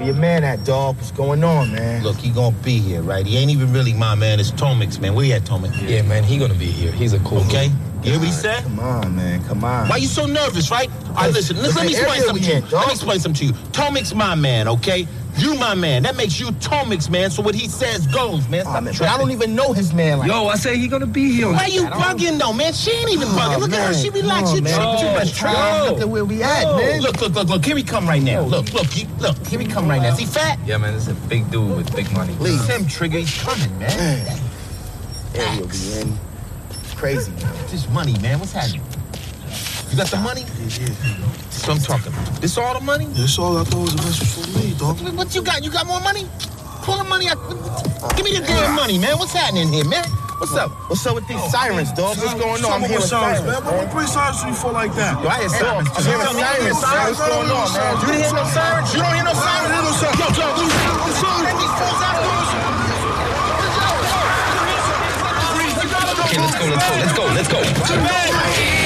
Where your man at, dog? What's going on, man? Look, he gonna be here, right? He ain't even really my man. It's Tomix, man. Where you at, Tomix? Yeah, man, he gonna be here. He's a cool Okay? dude. You hear what he said? Come on, man. Come on. Why you so nervous, right? All right, listen, let me explain something to you. Let me explain something to you. Tomix my man, okay? You my man. That makes you Tomix, man. So what he says goes, man. Stop But I don't even know his man like Yo, I say he gonna be here. Why you bugging, though, man? She ain't even bugging. Look at her. She relaxed. You man. too much trouble. Look at where we at, man. Look. Here he come right now. Look. Here he come right now. Is he fat? Yeah, man, this is a big dude with big money. Please. Him, Trigger. He's coming, man. There you'll be in. It's crazy, man. This money, man. What's happening? You got the money? Yeah. That's what I'm talking about. This all the money? That's all I thought was the best for me, dog. What you got? You got more money? Pull the money out. Give me the damn money, man. What's happening here, man? What's up? What's up with these sirens, dog? What's going on? I'm hearing sirens, man. What bring sirens to you for like that? Yo, I hear sirens. I'm hearing sirens. What's going on, man? You didn't hear no sirens? You don't hear no sirens? Yo, I'm sorry. These fools after us. Okay, let's go.